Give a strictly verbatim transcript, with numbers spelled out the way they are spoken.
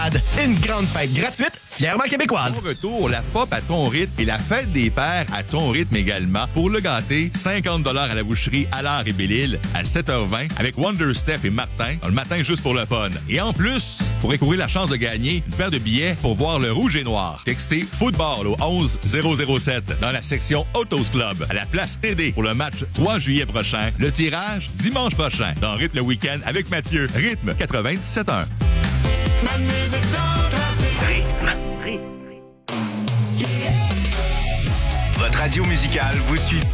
Une grande fête gratuite, fièrement québécoise. Au retour, la pop à ton rythme et la fête des pères à ton rythme également. Pour le gâter, cinquante dollars à la boucherie Allard et Belle-Île à sept heures vingt avec Wonder Steph et Martin. Le matin, juste pour le fun. Et en plus, pour courir la chance de gagner une paire de billets pour voir le Rouge et Noir. Textez football au onze zéro zéro sept dans la section Autos Club à la place T D pour le match trois juillet prochain. Le tirage dimanche prochain dans Rythme le week-end avec Mathieu. Rythme quatre-vingt-dix-sept un. Ma musique dans trafic. Rythme. Votre radio musicale vous suit